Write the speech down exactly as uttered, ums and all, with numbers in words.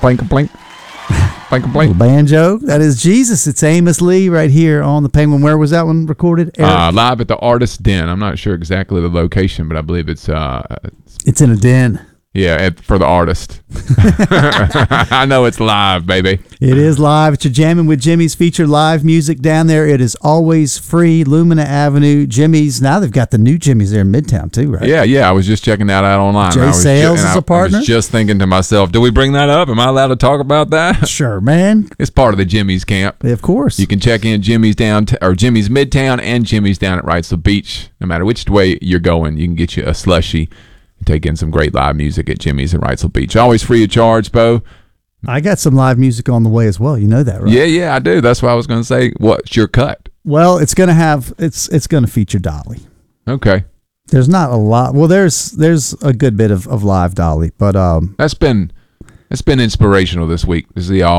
Blink, blink. Blink, blink. Banjo. That is Jesus. It's Amos Lee right here on the Penguin. Where was that one recorded? Uh, live at the Artist Den. I'm not sure exactly the location, but I believe it's uh, it's in a den. Yeah, at, for the artist. I know it's live, baby. It is live. It's your Jamming with Jimmy's feature live music down there. It is always free. Lumina Avenue, Jimmy's. Now they've got the new Jimmy's there in Midtown too, right? Yeah, yeah. I was just checking that out online. Jay I was Sales ju- is I, a partner? I was just thinking to myself, do we bring that up? Am I allowed to talk about that? Sure, man. It's part of the Jimmy's camp. Of course. You can check in Jimmy's down or Jimmy's Midtown and Jimmy's down at Wrightsville Beach. No matter which way you're going, you can get you a slushie. Take in some great live music at Jimmy's in Wrightsville Beach. Always free of charge, Bo. I got some live music on the way as well. You know that, right? Yeah, yeah, I do. That's why I was going to say, what's your cut? Well, it's going to have it's it's going to feature Dolly. Okay. There's not a lot. Well, there's there's a good bit of, of live Dolly, but um, That's been that's been inspirational this week to see all